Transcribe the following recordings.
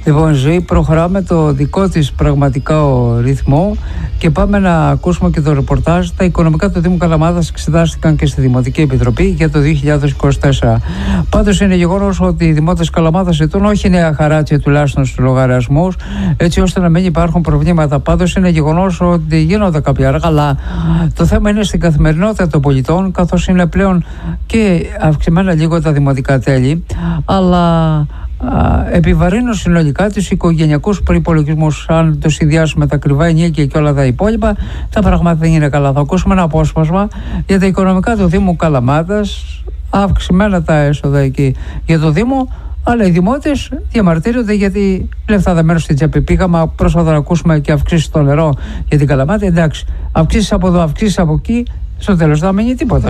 Λοιπόν, ζωή προχωράμε το δικό της πραγματικό ρυθμό και πάμε να ακούσουμε και το ρεπορτάζ. Τα οικονομικά του Δήμου Καλαμάτας εξετάστηκαν και στη Δημοτική Επιτροπή για το 2024. Πάντως είναι γεγονός ότι οι δημότες Καλαμάτας ζητούν όχι νέα χαράτσια τουλάχιστον στους λογαριασμούς, έτσι ώστε να μην υπάρχουν προβλήματα. Πάντως είναι γεγονός ότι γίνονται κάποια έργα, αλλά το θέμα είναι στην καθημερινότητα των πολιτών, καθώς είναι πλέον και αυξημένα λίγο τα δημοτικά τέλη, αλλά επιβαρύνουν συνολικά τους οικογενειακούς προϋπολογισμούς. Αν το συνδυάσουμε τα ακριβά ενίκια και όλα τα υπόλοιπα, τα πράγματα δεν είναι καλά. Θα ακούσουμε ένα απόσπασμα για τα οικονομικά του Δήμου Καλαμάτας, αυξημένα τα έσοδα εκεί για το Δήμο, αλλά οι δημότες διαμαρτύρονται γιατί λεφτά δεν μένουν στην τσέπη. Πήγαμε πρόσφατα να ακούσουμε και αυξήσεις στο νερό για την Καλαμάτα. Εντάξει, αυξήσεις από εδώ, αυξήσεις από εκεί, στο τέλος δεν θα μείνει τίποτα.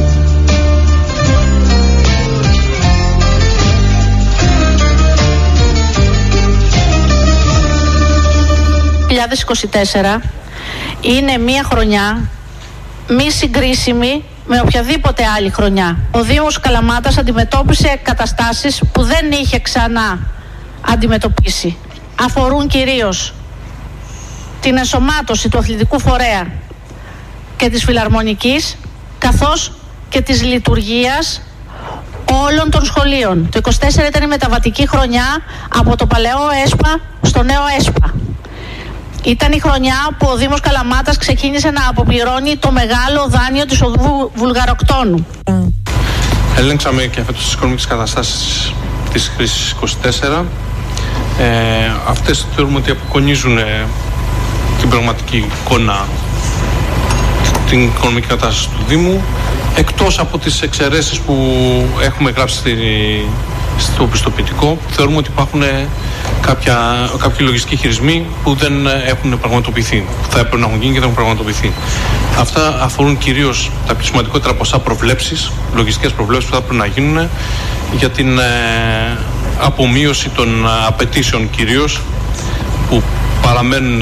2024 είναι μια χρονιά μη συγκρίσιμη με οποιαδήποτε άλλη χρονιά. Ο Δήμος Καλαμάτας αντιμετώπισε καταστάσεις που δεν είχε ξανά αντιμετωπίσει. Αφορούν κυρίως την ενσωμάτωση του αθλητικού φορέα και της φιλαρμονικής, καθώς και της λειτουργίας όλων των σχολείων. Το 2024 ήταν η μεταβατική χρονιά από το παλαιό ΕΣΠΑ στο νέο ΕΣΠΑ. Ήταν η χρονιά που ο Δήμος Καλαμάτας ξεκίνησε να αποπληρώνει το μεγάλο δάνειο της οδού Βουλγαροκτώνου. Ελέγξαμε και φέτος τις οικονομικές καταστάσεις της κρίσης 24. Αυτές θεωρούμε ότι αποκονίζουν την πραγματική εικόνα, την οικονομική κατάσταση του Δήμου, εκτός από τις εξαιρέσεις που έχουμε γράψει στο πιστοποιητικό. Θεωρούμε ότι υπάρχουν κάποιοι λογιστικοί χειρισμοί που δεν έχουν πραγματοποιηθεί, που θα έπρεπε να έχουν γίνει και δεν έχουν πραγματοποιηθεί. Αυτά αφορούν κυρίως τα πιο σημαντικότερα ποσά προβλέψεις, λογιστικές προβλέψεις που θα έπρεπε να γίνουν για την απομείωση των απαιτήσεων κυρίως, που παραμένουν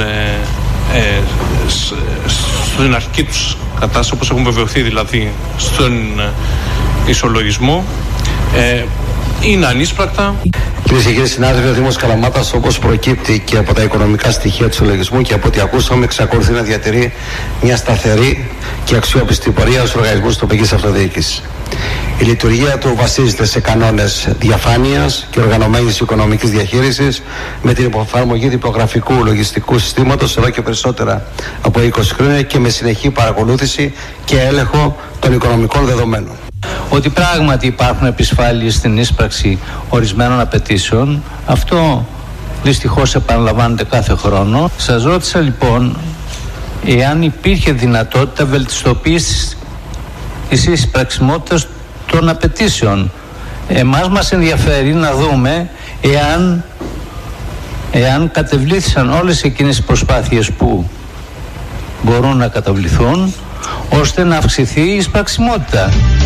στην αρχική τους κατάσταση, όπως έχουν βεβαιωθεί δηλαδή στον ισολογισμό. Είναι ανίσπρακτα. Κυρίες και κύριοι συνάδελφοι, ο Δήμος Καλαμάτας, όπως προκύπτει και από τα οικονομικά στοιχεία του συλλογισμού και από ό,τι ακούσαμε, εξακολουθεί να διατηρεί μια σταθερή και αξιόπιστη πορεία στους οργανισμούς τοπικής αυτοδιοίκησης. Η λειτουργία του βασίζεται σε κανόνες διαφάνειας και οργανωμένης οικονομικής διαχείρισης, με την εφαρμογή τυπογραφικού λογιστικού συστήματος εδώ και περισσότερα από 20 χρόνια και με συνεχή παρακολούθηση και έλεγχο των οικονομικών δεδομένων. Ότι πράγματι υπάρχουν επισφάλειες στην ίσπραξη ορισμένων απαιτήσεων, αυτό δυστυχώς επαναλαμβάνεται κάθε χρόνο. Σας ρώτησα λοιπόν εάν υπήρχε δυνατότητα βελτιστοποίησης της εισπραξιμότητας των απαιτήσεων. Εμάς μας ενδιαφέρει να δούμε εάν κατεβλήθησαν όλες εκείνες οι προσπάθειες που μπορούν να καταβληθούν ώστε να αυξηθεί η εισπραξιμότητα.